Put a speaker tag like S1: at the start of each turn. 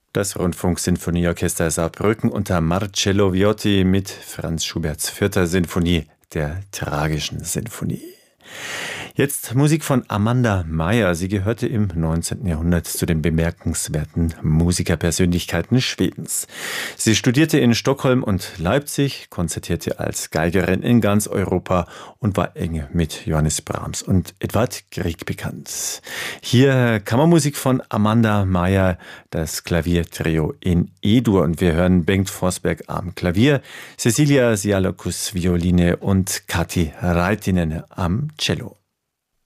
S1: Das Rundfunksinfonieorchester Saarbrücken unter Marcello Viotti mit Franz Schuberts 4. Sinfonie, der Tragischen Sinfonie. Jetzt Musik von Amanda Meier. Sie gehörte im 19. Jahrhundert zu den bemerkenswerten Musikerpersönlichkeiten Schwedens. Sie studierte in Stockholm und Leipzig, konzertierte als Geigerin in ganz Europa und war eng mit Johannes Brahms und Edvard Grieg bekannt. Hier Kammermusik von Amanda Meier, das Klaviertrio in E-Dur. Und wir hören Bengt Forsberg am Klavier, Cecilia Sialokus Violine und Kati Raitinen am Cello.